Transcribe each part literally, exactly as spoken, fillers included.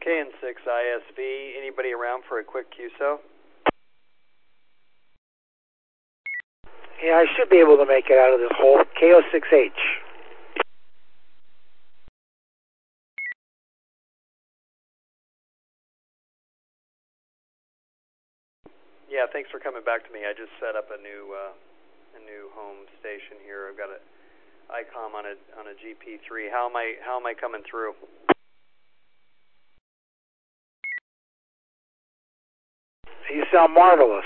K N six I S V, anybody around for a quick Q S O? Yeah, I should be able to make it out of this hole. K O six H. Yeah, thanks for coming back to me. I just set up a new uh, a new home station here. I've got a I COM on a on a G P three. How am I how am I coming through? You sound marvelous.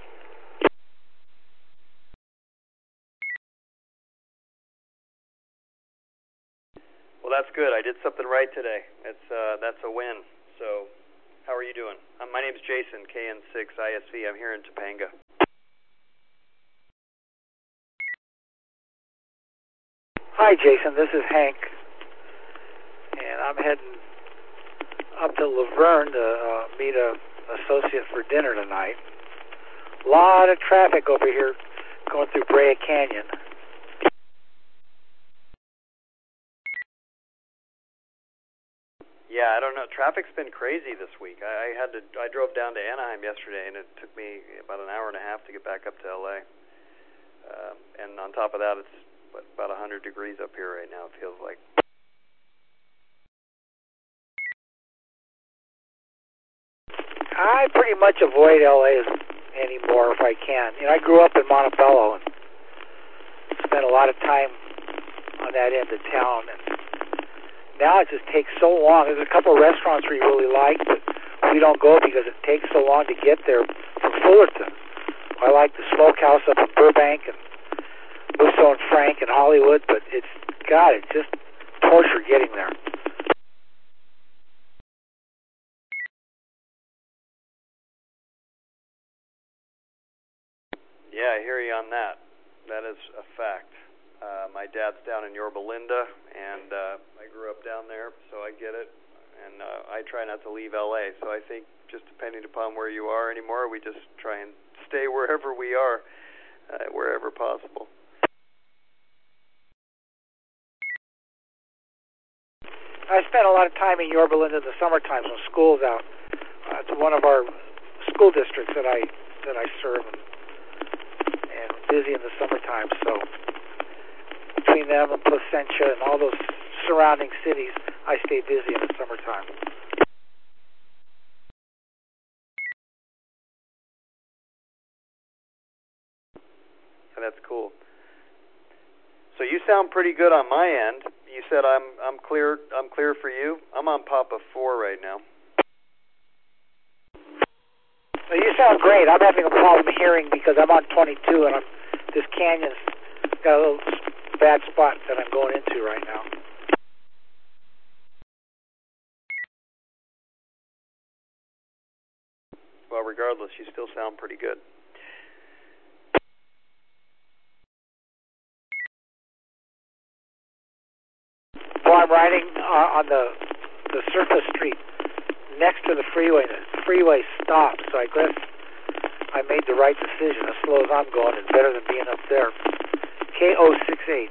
Well, that's good. I did something right today. It's uh, that's a win. So, how are you doing? Um, my name's Jason, K N six I S V. I'm here in Topanga. Hi, Jason. This is Hank, and I'm heading up to Laverne to uh, meet a associate for dinner tonight. A lot of traffic over here going through Brea Canyon. Yeah, I don't know. Traffic's been crazy this week. I, I had to. I drove down to Anaheim yesterday, and it took me about an hour and a half to get back up to L A. Uh, and on top of that, it's what, about one hundred degrees up here right now. It feels like. I pretty much avoid L A anymore if I can. You know, I grew up in Montebello and spent a lot of time on that end of town, and now it just takes so long. There's a couple of restaurants we really like, but we don't go because it takes so long to get there from Fullerton. I like the Smokehouse up in Burbank and Musso and Frank in Hollywood, but it's, God, it's just torture getting there. Yeah, I hear you on that. That is a fact. Uh, my dad's down in Yorba Linda, and uh, I grew up down there, so I get it. And uh, I try not to leave L A, so I think just depending upon where you are anymore, we just try and stay wherever we are, uh, wherever possible. I spent a lot of time in Yorba Linda in the summertime when school's out. Uh, it's one of our school districts that I that I serve, and busy in the summertime. So between them and Placentia and all those surrounding cities, I stay busy in the summertime. That's cool. So you sound pretty good on my end. You said I'm I'm clear I'm clear for you. I'm on Papa four right now. Well, you sound great. I'm having a problem hearing because I'm on twenty-two and I'm this canyon's got a little bad spot that I'm going into right now. Well, regardless, you still sound pretty good. Well, I'm riding uh, on the the surface street next to the freeway. The freeway stopped, so I guess I made the right decision. As slow as I'm going, it's better than being up there. K O six H.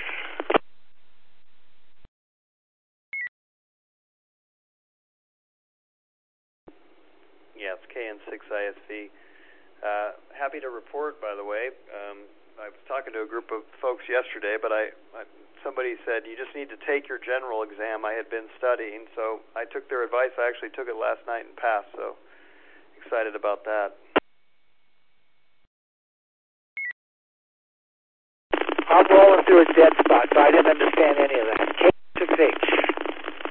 Yeah, it's K N six I S V. Uh, happy to report, by the way. Um, I was talking to a group of folks yesterday, but I, I somebody said you just need to take your general exam. I had been studying, so I took their advice. I actually took it last night and passed, so excited about that.